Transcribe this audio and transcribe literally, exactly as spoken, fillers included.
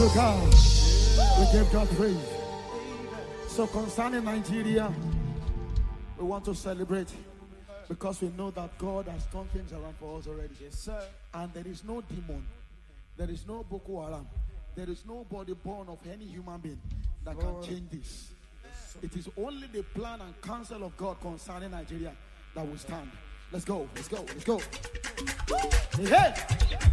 to God. We give God praise. So concerning Nigeria, we want to celebrate because we know that God has turned things around for us already. Yes, sir. And there is no demon, there is no Boko Haram, there is nobody born of any human being that can change this. It is only the plan and counsel of God concerning Nigeria that will stand. Let's go, let's go, let's go. Hey!